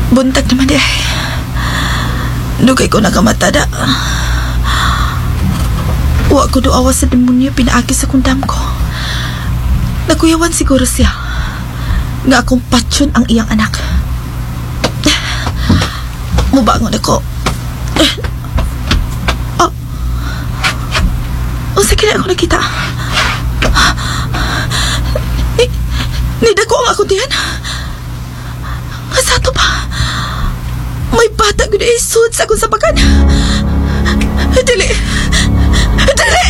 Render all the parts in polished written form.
Buntag naman di ay. Dugay ko nakamatada. Wa ko doawa sa demonyo pinaagi sa kundam ko. Nakuyawan siguro siya nga akong patsyon ang iyang anak. Mubangon ako. Sige na ako nakita. Nidako ang ako diyan. Sa ato pa, may bata ko na isud sa akong sabakan. Dili! Dili!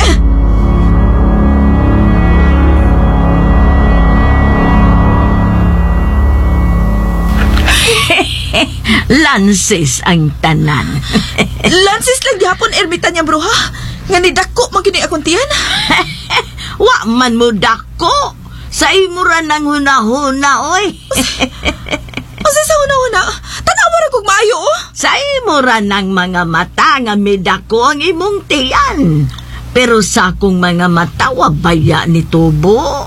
Lances ang tanan. Lances lang gihapon, ermita niyang bruha. Nga nidako magini akong tiyan. Wa man mo dako. Sa imura ng hunahuna, oy. Asa sa hunahuna? Tanawa ra kog maayo, oh. Sa imura ng mga mata nga midako ang imong tiyan. Pero sa akong mga mata, wabaya ni tubo.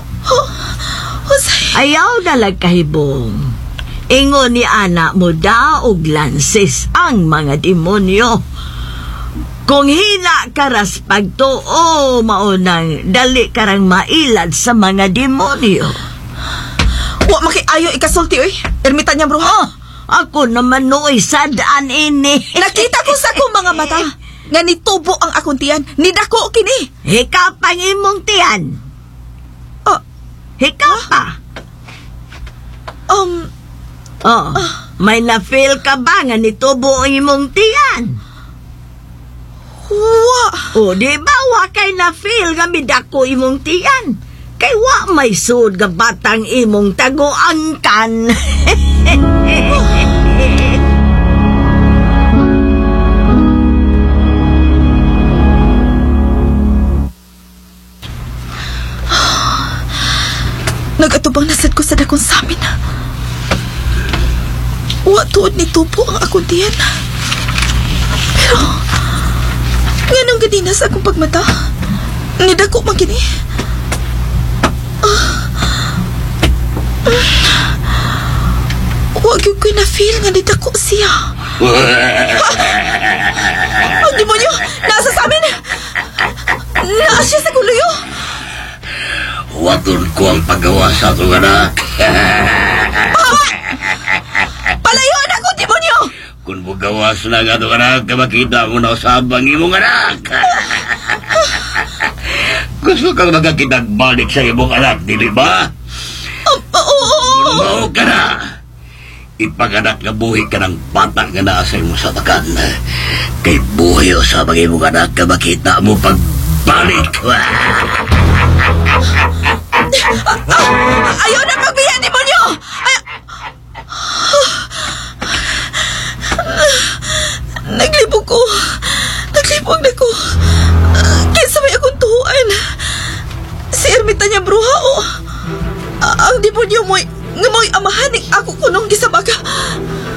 Ayaw dalag kahibong. Ingon ni anak mo da og lances ang mga demonyo. Kung hina karas pagtuo, maunang dali karang mailad sa mga demonyo. Wa makiayo ikasulti, oy. Ermita niya, bruha. Ako naman noy sadaan ini. Nakita ko sa akong mga mata nga nitubo ang akong tiyan. Nidako kini. Hikapang imong tiyan. Hikapa. May na-feel ka ba nga nitubo ang imong tiyan? Wa. Di ba wa kay na-feel nga midako imong tiyan? Kay wa may sud nga batang imong taguangkan. Nagatubang nasad ko sa dakong samin. Wa tuod ni tubo ang akong tiyan. Pero nganong ganina sa akong pagmata, nidako magini. Wag yung ko na-feel nga nidako siya. Ang demonyo, nasa sa amin. Naa siya sa kuluyo. Watun ko ang paggawa sa itong anak. Palayon ako, demonyo! Kung magawas na nga itong anak, makita mo na usabang imong anak. Gusto kang magkakitagbalik sa imong anak, di ba? Oo ka na. Ipaganak nga buhay ka ng bata nga nasa imong sabakan. Kay buhay usabang imong anak, makita mo pagbalik. Ayaw na pagbiyan, demonyo! Naglibog ko. Naglibog na ko. Kinsa may akong tuhuan. Si ermita niya bruha, o. Ang demonyo mo'y amahaning ako kunong